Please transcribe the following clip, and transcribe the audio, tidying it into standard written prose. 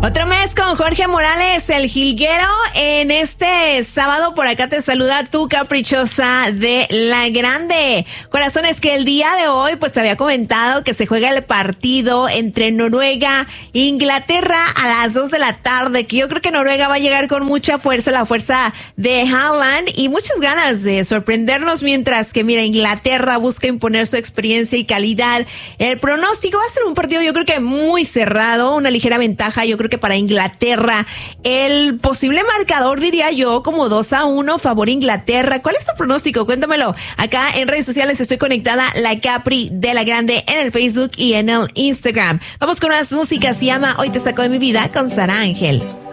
Otro mes con Jorge Morales, el jilguero. En este sábado por acá te saluda tu caprichosa de La Grande. Corazones, que el día de hoy pues te había comentado que se juega el partido entre Noruega e Inglaterra a las 2 de la tarde, que yo creo que Noruega va a llegar con mucha fuerza, la fuerza de Haaland, y muchas ganas de sorprendernos, mientras que mira, Inglaterra busca imponer su experiencia y calidad. El pronóstico va a ser un partido yo creo que muy cerrado, una ligera ventaja yo creo que para Inglaterra. El posible marcador diría yo como 2-1 favor Inglaterra. ¿Cuál es tu pronóstico? Cuéntamelo. Acá en redes sociales estoy conectada, la Capri de La Grande, en el Facebook y en el Instagram. Vamos con unas músicas. Se llama Hoy te saco de mi vida con Sara Ángel.